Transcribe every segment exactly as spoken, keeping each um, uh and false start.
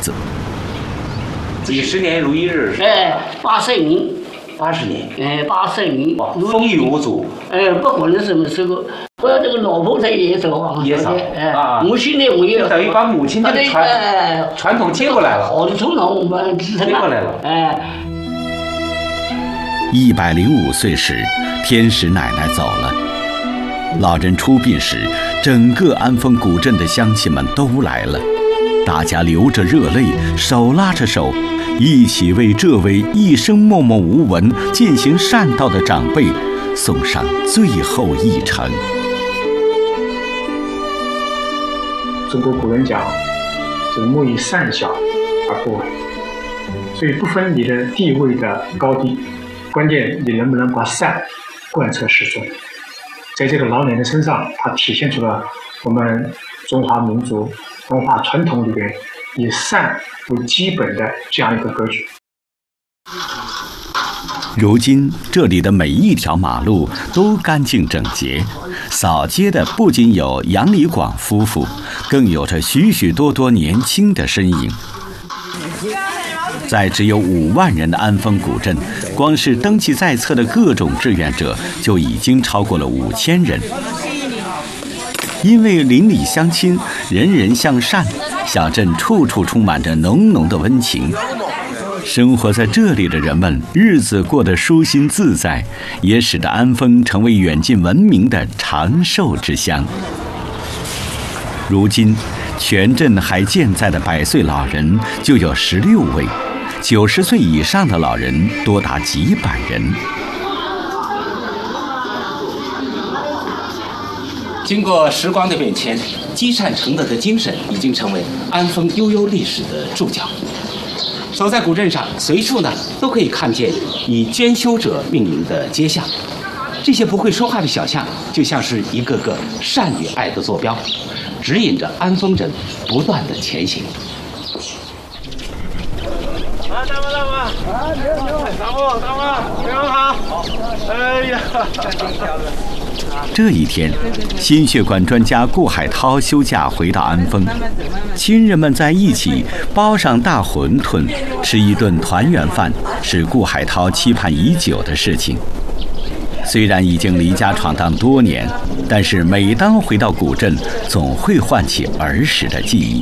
子。 几十年如一日。 哎，八十年。 八十年。 哎，八十年。 风雨无阻。 哎，不管是什么时候，我这个老婆她也走啊。 也走。 哎， 啊。 我现在我也等于把母亲这个传、哎、传统接过来了。 好的传统我们接过来了。 哎。 一百零五岁时，天使奶奶走了。老人出殡时，整个安丰古镇的乡亲们都来了，大家流着热泪，手拉着手，一起为这位一生默默无闻、践行善道的长辈送上最后一程。 中国古人讲，这莫以善小而不为，所以不分你的地位的高低，关键你能不能把善贯彻始终。在这个老奶奶身上，它体现出了我们中华民族文化传统里边以善为基本的这样一个格局。 如今这里的每一条马路都干净整洁，扫街的不仅有杨礼广夫妇，更有着许许多多年轻的身影。在只有五万人的安丰古镇，光是登记在册的各种志愿者就已经超过了五千人。因为邻里乡亲，人人向善，小镇处处充满着浓浓的温情。生活在这里的人们日子过得舒心自在，也使得安丰成为远近闻名的长寿之乡。如今全镇还健在的百岁老人就有十六位，九十岁以上的老人多达几百人。 经过时光的变迁，积善成德的精神已经成为安丰悠悠历史的注脚。走在古镇上，随处呢都可以看见以捐修者命名的街巷，这些不会说话的小巷，就像是一个个善与爱的坐标，指引着安丰人不断的前行。 啊，大妈大妈，啊，你好，大妈大妈，你们好，哎呀， 这一天，心血管专家顾海涛休假回到安丰，亲人们在一起包上大馄饨，吃一顿团圆饭，是顾海涛期盼已久的事情。虽然已经离家闯荡多年，但是每当回到古镇，总会唤起儿时的记忆。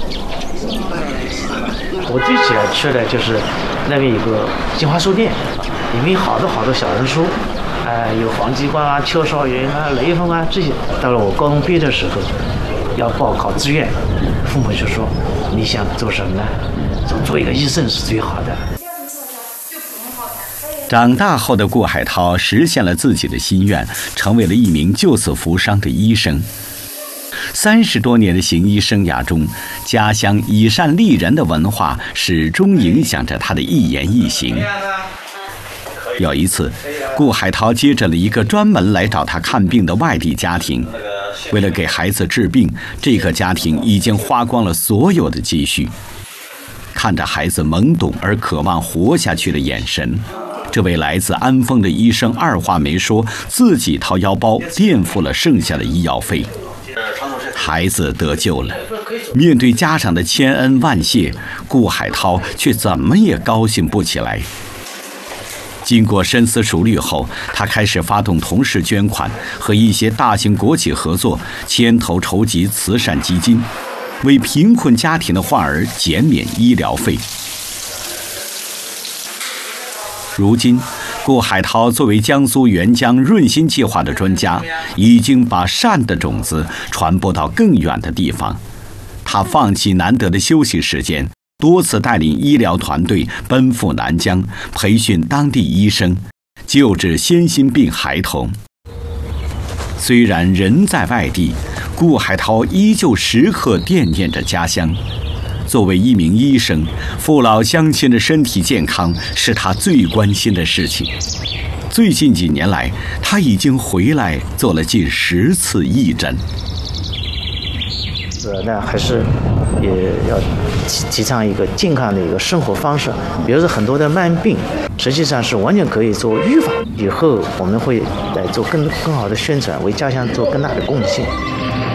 我最喜欢吃的就是那边有个新华书店，里面有好多好多小人书，呃，有黄继光啊、邱少云啊、雷锋啊这些。到了我高中毕业的时候，要报考志愿，父母就说：“你想做什么呢？做一个医生是最好的。” 长大后的顾海涛实现了自己的心愿，成为了一名救死扶伤的医生。三十多年的行医生涯中，家乡以善利人的文化始终影响着他的一言一行。有一次，顾海涛接诊了一个专门来找他看病的外地家庭，为了给孩子治病，这个家庭已经花光了所有的积蓄。看着孩子懵懂而渴望活下去的眼神，这位来自安丰的医生二话没说，自己掏腰包垫付了剩下的医药费。孩子得救了，面对家长的千恩万谢，顾海涛却怎么也高兴不起来。经过深思熟虑后，他开始发动同事捐款，和一些大型国企合作，牵头筹集慈善基金，为贫困家庭的患儿减免医疗费。如今，顾海涛作为江苏援疆润心计划的专家，已经把善的种子传播到更远的地方。他放弃难得的休息时间，多次带领医疗团队奔赴南疆，培训当地医生，救治先心病孩童。虽然人在外地，顾海涛依旧时刻惦念着家乡。作为一名医生，父老乡亲的身体健康是他最关心的事情。最近几年来，他已经回来做了近十次义诊。 呃，那还是也要提提倡一个健康的一个生活方式。比如说很多的慢病，实际上是完全可以做预防。以后我们会来做更更好的宣传，为家乡做更大的贡献。